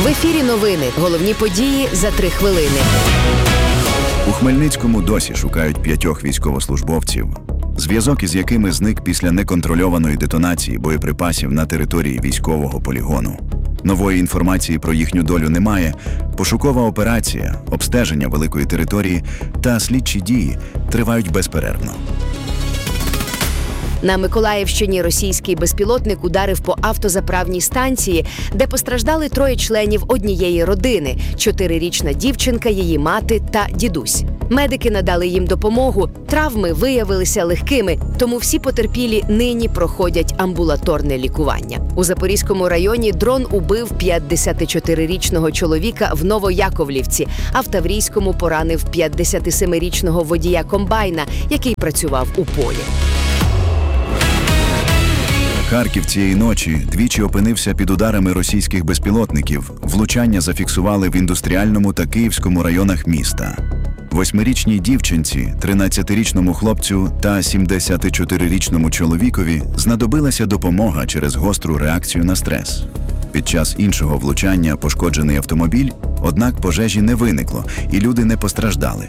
В ефірі новини. Головні події за 3 хвилини. У Хмельницькому досі шукають 5 військовослужбовців, зв'язок із якими зник після неконтрольованої детонації боєприпасів на території військового полігону. Нової інформації про їхню долю немає. Пошукова операція, обстеження великої території та слідчі дії тривають безперервно. На Миколаївщині російський безпілотник ударив по автозаправній станції, де постраждали 3 членів однієї родини – 4-річна дівчинка, її мати та дідусь. Медики надали їм допомогу, травми виявилися легкими, тому всі потерпілі нині проходять амбулаторне лікування. У Запорізькому районі дрон убив 54-річного чоловіка в Новояковлівці, а в Таврійському поранив 57-річного водія комбайна, який працював у полі. Харків цієї ночі двічі опинився під ударами російських безпілотників. Влучання зафіксували в Індустріальному та Київському районах міста. 8-річній дівчинці, 13-річному хлопцю та 74-річному чоловікові знадобилася допомога через гостру реакцію на стрес. Під час іншого влучання пошкоджений автомобіль, однак пожежі не виникло і люди не постраждали.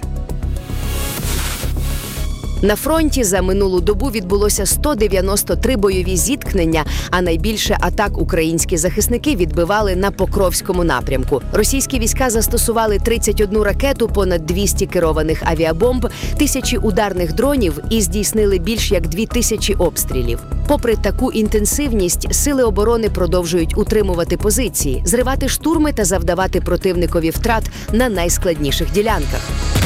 На фронті за минулу добу відбулося 193 бойові зіткнення, а найбільше атак українські захисники відбивали на Покровському напрямку. Російські війська застосували 31 ракету, понад 200 керованих авіабомб, тисячі ударних дронів і здійснили більш як 2000 обстрілів. Попри таку інтенсивність, сили оборони продовжують утримувати позиції, зривати штурми та завдавати противникові втрат на найскладніших ділянках.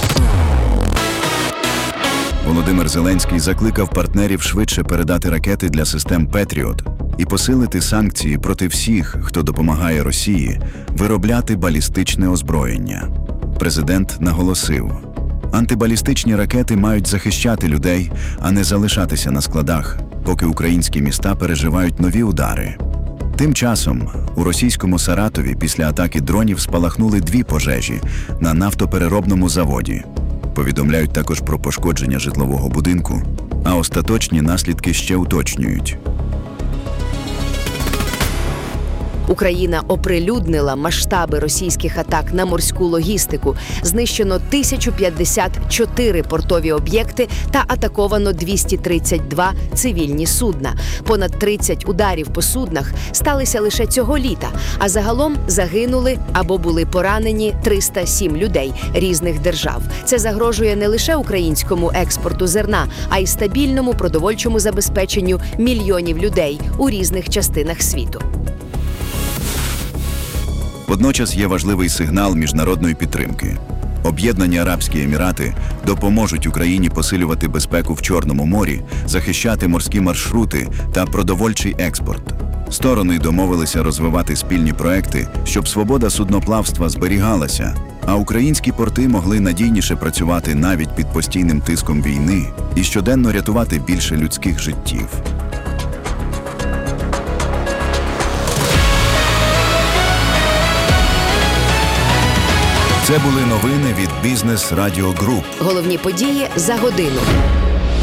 Володимир Зеленський закликав партнерів швидше передати ракети для систем «Петріот» і посилити санкції проти всіх, хто допомагає Росії виробляти балістичне озброєння. Президент наголосив, антибалістичні ракети мають захищати людей, а не залишатися на складах, поки українські міста переживають нові удари. Тим часом у російському Саратові після атаки дронів спалахнули 2 пожежі на нафтопереробному заводі. Повідомляють також про пошкодження житлового будинку, а остаточні наслідки ще уточнюють. Україна оприлюднила масштаби російських атак на морську логістику. Знищено 1054 портові об'єкти та атаковано 232 цивільні судна. Понад 30 ударів по суднах сталися лише цього літа, а загалом загинули або були поранені 307 людей різних держав. Це загрожує не лише українському експорту зерна, а й стабільному продовольчому забезпеченню мільйонів людей у різних частинах світу. Водночас є важливий сигнал міжнародної підтримки. Об'єднані Арабські Емірати допоможуть Україні посилювати безпеку в Чорному морі, захищати морські маршрути та продовольчий експорт. Сторони домовилися розвивати спільні проекти, щоб свобода судноплавства зберігалася, а українські порти могли надійніше працювати навіть під постійним тиском війни і щоденно рятувати більше людських життів. Це були новини від Бізнес Радіо Груп. Головні події за годину.